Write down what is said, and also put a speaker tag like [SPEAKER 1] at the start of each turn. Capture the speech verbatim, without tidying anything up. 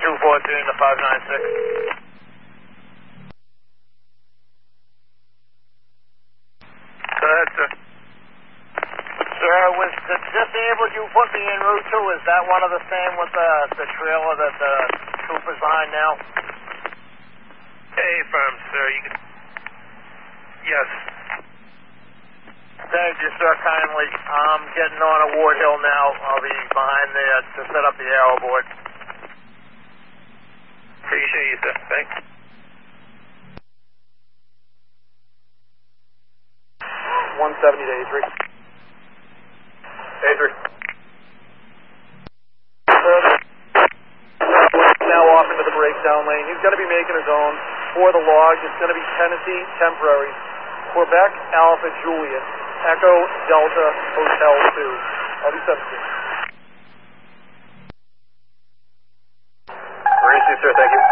[SPEAKER 1] two four three in the five nine six.
[SPEAKER 2] Go ahead, sir.
[SPEAKER 1] Sir, was the disabled you put me en route to, is that one of the same with the, the trailer that the trooper's behind now?
[SPEAKER 2] Hey, firm, sir. You can... Yes.
[SPEAKER 1] Thank you, sir, kindly. I'm getting on a Ward Hill now. I'll be behind there to set up the arrow board.
[SPEAKER 2] Appreciate you, sir. Thanks.
[SPEAKER 3] one seventy to Adri. Adri. Now off into the breakdown lane. He's going to be making his own for the log. It's going to be Tennessee temporary. Quebec Alpha Juliet. Echo Delta Hotel two. I'll be seventeen.
[SPEAKER 4] Emergency, sir. Thank you.